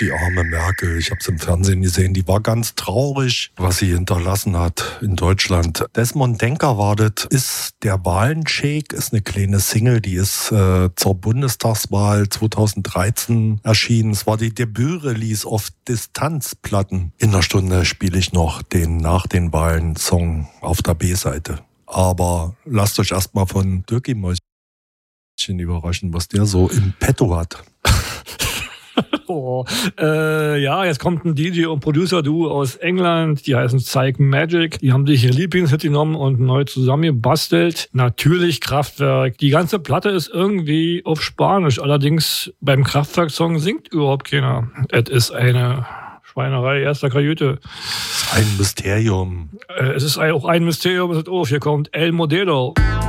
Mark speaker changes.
Speaker 1: Die arme Merkel, ich habe es im Fernsehen gesehen, die war ganz traurig, was sie hinterlassen hat in Deutschland. Desmond Denker war das, ist der Wahlenshake, ist eine kleine Single, die ist zur Bundestagswahl 2013 erschienen. Es war die Debüt-Release auf Distanzplatten. In einer Stunde spiele ich noch den nach den Wahlen-Song auf der B-Seite. Aber lasst euch erstmal von Dirkie Mäuschen überraschen, was der so im Petto hat.
Speaker 2: Ja, jetzt kommt ein DJ und Producer-Duo aus England, die heißen Psych Magic. Die haben sich ihr Lieblingshit genommen und neu zusammengebastelt. Natürlich Kraftwerk. Die ganze Platte ist irgendwie auf Spanisch. Allerdings beim Kraftwerk-Song singt überhaupt keiner. Es ist eine Schweinerei erster Kajüte.
Speaker 1: Ein Mysterium.
Speaker 2: Es ist auch ein Mysterium. Hier kommt El Modelo.